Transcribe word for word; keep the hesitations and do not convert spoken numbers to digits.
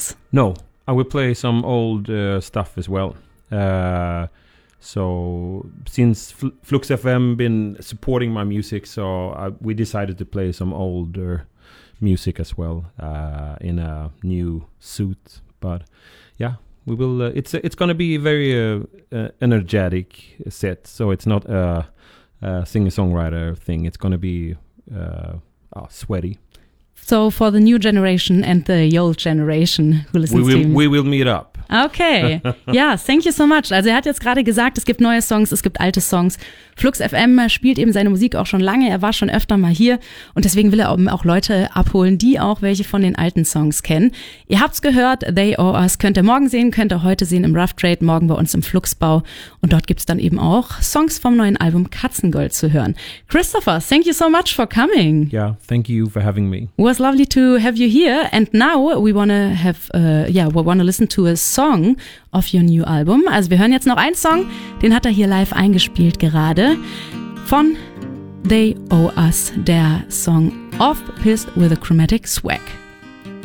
songs? No, I will play some old uh, stuff as well. Uh, so since Fl- Flux F M been supporting my music, so I, we decided to play some older music as well uh, in a new suit. But yeah, we will. Uh, it's it's gonna be a very uh, uh, energetic set. So it's not a, a singer-songwriter thing. It's gonna be uh, oh, sweaty. So for the new generation and the old generation who listens we will, to him. We will meet up. Okay, ja, thank you so much. Also er hat jetzt gerade gesagt, es gibt neue Songs, es gibt alte Songs. Flux F M spielt eben seine Musik auch schon lange, er war schon öfter mal hier und deswegen will er auch Leute abholen, die auch welche von den alten Songs kennen. Ihr habt's gehört, They Owe Us könnt ihr morgen sehen, könnt ihr heute sehen im Rough Trade, morgen bei uns im Fluxbau und dort gibt's dann eben auch Songs vom neuen Album Katzengold zu hören. Christopher, thank you so much for coming. Yeah, thank you for having me. It was lovely to have you here and now we want to have, uh, yeah, we want to listen to a song of your new album. Also wir hören jetzt noch einen Song, den hat er hier live eingespielt gerade, von They Owe Us, der Song Off Pissed with a Chromatic Swag.